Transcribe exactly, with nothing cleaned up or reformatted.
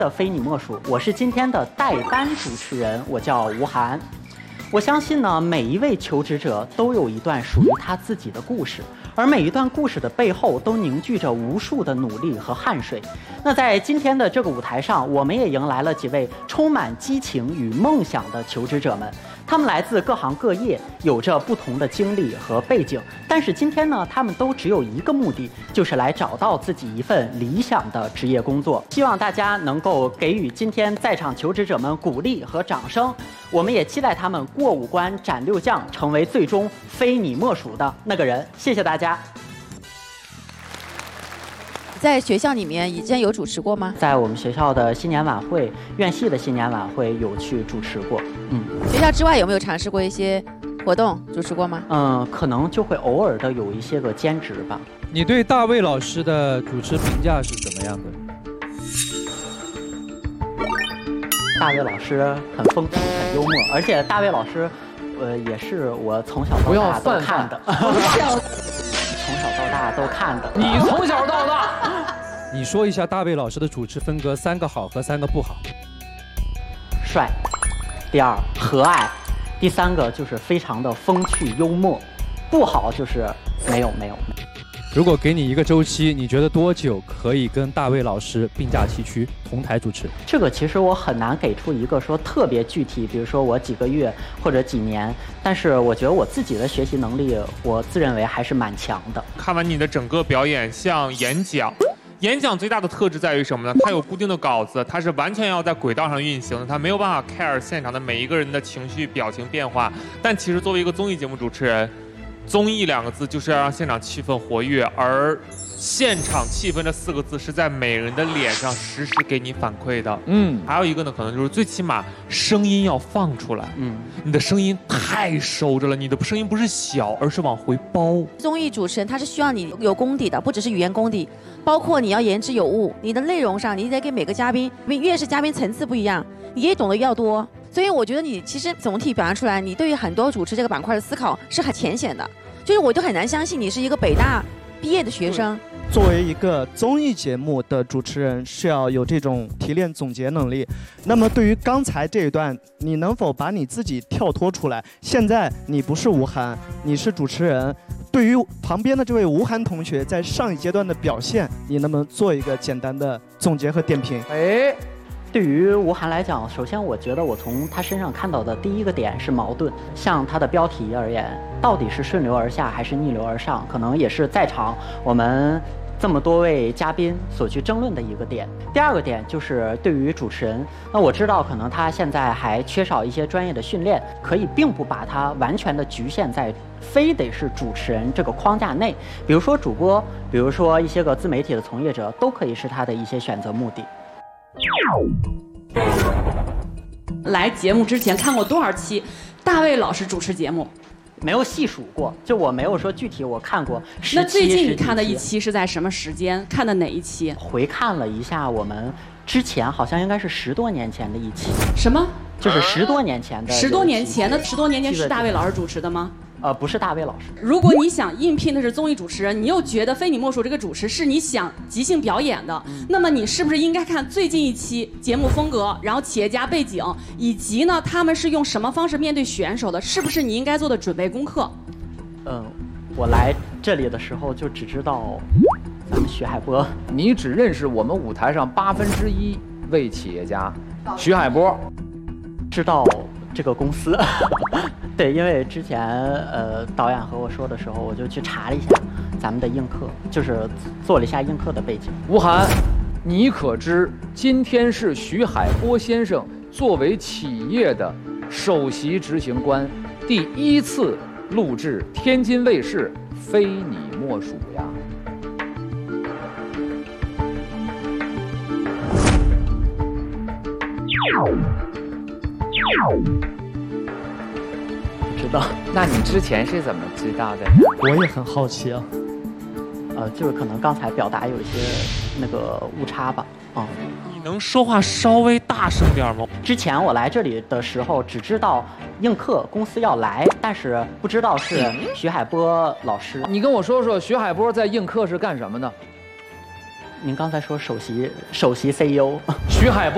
的非你莫属，我是今天的代班主持人，我叫吴涵。我相信呢，每一位求职者都有一段属于他自己的故事，而每一段故事的背后都凝聚着无数的努力和汗水。那在今天的这个舞台上，我们也迎来了几位充满激情与梦想的求职者们。他们来自各行各业，有着不同的经历和背景，但是今天呢，他们都只有一个目的，就是来找到自己一份理想的职业工作。希望大家能够给予今天在场求职者们鼓励和掌声。我们也期待他们过五关斩六将，成为最终非你莫属的那个人。谢谢大家。 在学校里面以前有主持过吗？ 在我们学校的新年晚会、院系的新年晚会有去主持过。嗯， 学校之外有没有尝试过一些活动，主持过吗？ 嗯，可能就会偶尔的有一些个兼职吧。 你对大卫老师的主持评价是怎么样的？ 大卫老师很丰富、很幽默，而且大卫老师，呃，也是我从小到大都看的。从小到大都看的。 你从小到大， 你说一下大卫老师的主持风格，三个好和三个不好。 帅，第二和蔼，第三个就是非常的风趣幽默。不好就是没有没有。 如果给你一个周期，你觉得多久可以跟大卫老师并驾齐驱，同台主持？ 这个其实我很难给出一个说特别具体，比如说我几个月或者几年，但是我觉得我自己的学习能力，我自认为还是蛮强的。 看完你的整个表演，像演讲。演讲最大的特质在于什么呢？它有固定的稿子，它是完全要在轨道上运行的，它没有办法 care 现场的每一个人的情绪、表情变化。但其实作为一个综艺节目主持人，综艺两个字就是要让现场气氛活跃，而现场气氛这四个字是在每人的脸上实时给你反馈的。嗯，还有一个呢，可能就是最起码声音要放出来。嗯，你的声音太收着了，你的声音不是小，而是往回包。 综艺主持人他是需要你有功底的，不只是语言功底，包括你要言之有物，你的内容上你得给每个嘉宾，越是嘉宾层次不一样，你也懂得要多。所以我觉得你其实总体表达出来，你对于很多主持这个板块的思考是很浅显的，就是我就很难相信你是一个北大毕业的学生。 作为一个综艺节目的主持人，是要有这种提炼总结能力。那么对于刚才这一段，你能否把你自己跳脱出来？现在你不是吴涵，你是主持人。对于旁边的这位吴涵同学在上一阶段的表现，你能不能做一个简单的总结和点评？ 哎。对于吴涵来讲，首先我觉得我从他身上看到的第一个点是矛盾。像他的标题而言，到底是顺流而下还是逆流而上，可能也是在场我们这么多位嘉宾所去争论的一个点。第二个点就是对于主持人，那我知道可能他现在还缺少一些专业的训练，可以并不把他完全的局限在非得是主持人这个框架内。比如说主播，比如说一些个自媒体的从业者，都可以是他的一些选择目的。 来节目之前看过多少期大卫老师主持节目？ 没有细数过，就我没有说具体我看过十期。 那最近你看的一期是在什么时间看的哪一期？ 回看了一下我们之前好像应该是十多年前的一期。 什么？ 就是十多年前的。 十多年前的十多年前是大卫老师主持的吗？ 呃，不是大卫老师。 如果你想应聘的是综艺主持人，你又觉得非你莫属这个主持是你想即兴表演的，嗯、那么你是不是应该看最近一期节目风格，然后企业家背景，以及呢他们是用什么方式面对选手的，是不是你应该做的准备功课？ 嗯，我来这里的时候就只知道咱们徐海波， 你只认识我们舞台上八分之一位企业家徐海波， 知道这个公司。对，因为之前呃导演和我说的时候，我就去查了一下咱们的映客，就是做了一下映客的背景。 吴涵，你可知今天是徐海波先生作为企业的首席执行官第一次录制天津卫视《非你莫属》呀？ 知道？ 那你之前是怎么知道的？ 我也很好奇啊。 呃，就是可能刚才表达有一些那个误差吧。啊、嗯， 你能说话稍微大声点吗？ 之前我来这里的时候只知道映客公司要来，但是不知道是徐海波老师。 你跟我说说徐海波在映客是干什么的？ 您刚才说首席首席 C E O 徐海波。